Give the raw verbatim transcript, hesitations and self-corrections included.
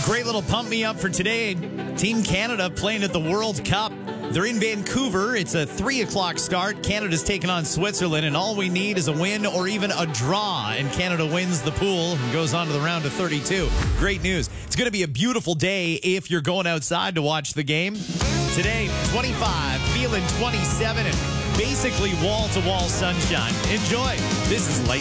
Great little pump me up for today. Team Canada playing at the World Cup. They're in Vancouver. It's a three o'clock start. Canada's taking on Switzerland, and all we need is a win or even a draw, and Canada wins the pool and goes on to the round of thirty-two. Great news. It's going to be a beautiful day if you're going outside to watch the game. Today, twenty-five, feeling twenty-seven, and basically wall-to-wall sunshine. Enjoy. This is Light